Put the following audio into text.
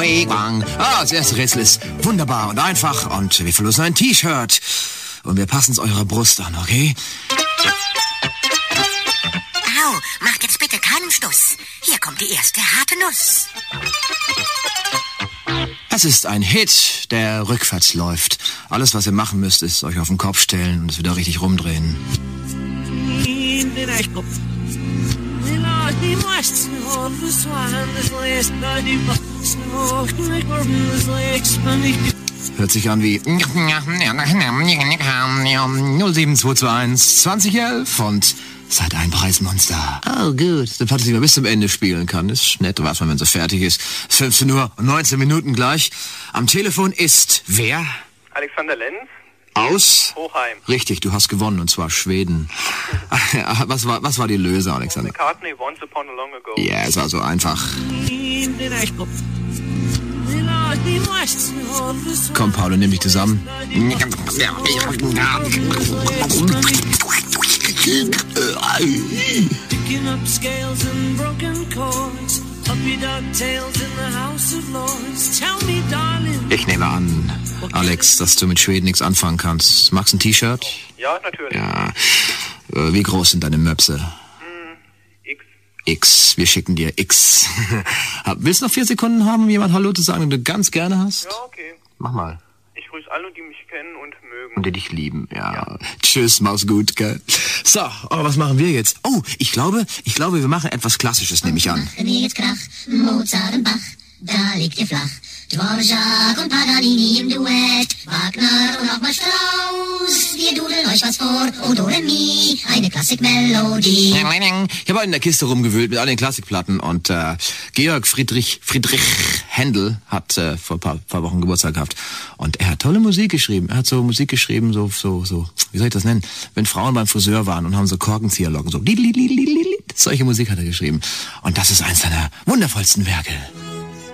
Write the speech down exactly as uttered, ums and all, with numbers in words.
Ah, das erste Rätsel ist wunderbar und einfach und wir verlosen ein T-Shirt. Und wir passen es eurer Brust an, okay? Au, macht jetzt bitte keinen Stuss. Hier kommt die erste harte Nuss. Es ist ein Hit, der rückwärts läuft. Alles, was ihr machen müsst, ist euch auf den Kopf stellen und es wieder richtig rumdrehen. Hört sich an wie null sieben zwei zwei eins zwanzig elf und seid ein Preismonster. Oh, gut. Der Part, den man bis zum Ende spielen kann. Ist nett, weiß man, wenn sie fertig ist. Es ist fünfzehn Uhr und neunzehn Minuten gleich. Am Telefon ist wer? Alexander Lenz. Aus? Hochheim. Richtig, du hast gewonnen, und zwar Schweden. was, war, was war die Lösung, Alexander? McCartney, Once Upon a Long Ago. Ja, yeah, es war so einfach. Komm, Paolo, nimm dich zusammen. Ich nehme an, Alex, dass du mit Schweden nichts anfangen kannst. Magst du ein T-Shirt? Ja, natürlich. Ja. Wie groß sind deine Möpse? Hm, X. X. Wir schicken dir X. Willst du noch vier Sekunden haben, um jemand Hallo zu sagen, den du ganz gerne hast? Ja, okay. Mach mal. Ich grüße alle, die mich kennen und mögen. Und die dich lieben, ja. ja. Tschüss, mach's gut, gell? So, aber was machen wir jetzt? Oh, ich glaube, ich glaube, wir machen etwas Klassisches, nehme ich an. Machen wir jetzt Krach, Mozart und Bach, da liegt ihr flach. Dvorak und Paganini im Duett, Wagner und auch mal Strauss. Wir dudeln euch was vor, O Do Re Mi, eine Klassikmelodie. Ich habe heute in der Kiste rumgewühlt mit all den Klassikplatten und äh, Georg Friedrich Friedrich Händel hat äh, vor ein paar, paar Wochen Geburtstag gehabt und er hat tolle Musik geschrieben. Er hat so Musik geschrieben, so so so, wie soll ich das nennen? Wenn Frauen beim Friseur waren und haben so Korkenzieherlocken, so solche Musik hat er geschrieben und das ist eins seiner wundervollsten Werke.